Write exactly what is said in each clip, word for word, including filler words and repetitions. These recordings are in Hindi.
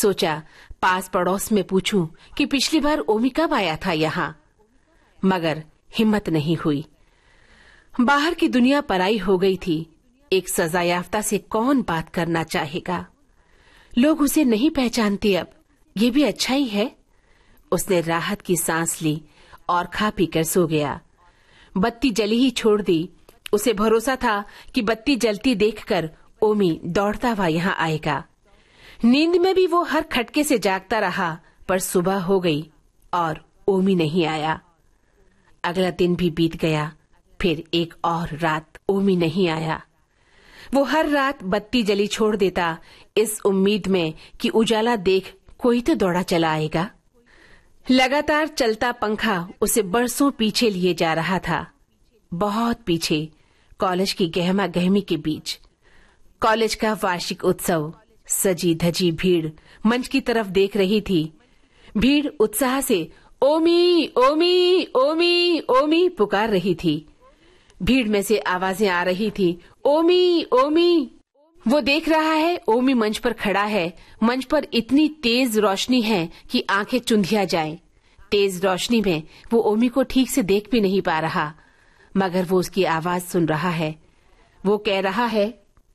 सोचा पास पड़ोस में पूछूं कि पिछली बार ओमी कब आया था यहाँ, मगर हिम्मत नहीं हुई। बाहर की दुनिया पराई हो गई थी। एक सजायाफ्ता से कौन बात करना चाहेगा? लोग उसे नहीं पहचानते अब, ये भी अच्छा ही है। उसने राहत की सांस ली और खा पी कर सो गया। बत्ती जली ही छोड़ दी। उसे भरोसा था कि बत्ती जलती देखकर ओमी दौड़ता हुआ यहाँ आएगा। नींद में भी वो हर खटके से जागता रहा, पर सुबह हो गई और ओमी नहीं आया। अगला दिन भी बीत गया, फिर एक और रात ओमी नहीं आया। वो हर रात बत्ती जली छोड़ देता, इस उम्मीद में कि उजाला देख कोई तो दौड़ा चला आएगा। लगातार चलता पंखा उसे बरसों पीछे लिए जा रहा था, बहुत पीछे, कॉलेज की गहमा गहमी के बीच। कॉलेज का वार्षिक उत्सव, सजी धजी भीड़ मंच की तरफ देख रही थी। भीड़ उत्साह से ओमी ओमी ओमी ओमी पुकार रही थी। भीड़ में से आवाजें आ रही थी, ओमी ओमी। वो देख रहा है ओमी मंच पर खड़ा है। मंच पर इतनी तेज रोशनी है कि आंखें चुंधिया जाएं। तेज रोशनी में वो ओमी को ठीक से देख भी नहीं पा रहा, मगर वो उसकी आवाज सुन रहा है। वो कह रहा है,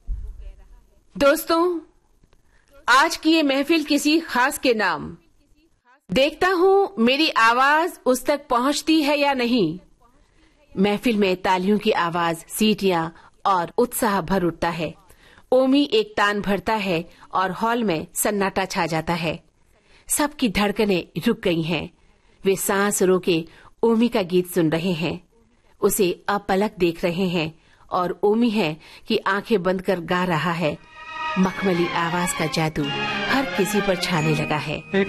दोस्तों, आज की ये महफिल किसी खास के नाम। देखता हूँ मेरी आवाज उस तक पहुँचती है या नहीं। महफिल में तालियों की आवाज, सीटियां और उत्साह भर उठता है। ओमी एक तान भरता है और हॉल में सन्नाटा छा जाता है। सबकी धड़कनें रुक गई हैं। वे सांस रोके ओमी का गीत सुन रहे हैं, उसे अपलक देख रहे हैं और ओमी है कि आंखें बंद कर गा रहा है। मखमली आवाज का जादू हर किसी पर छाने लगा है।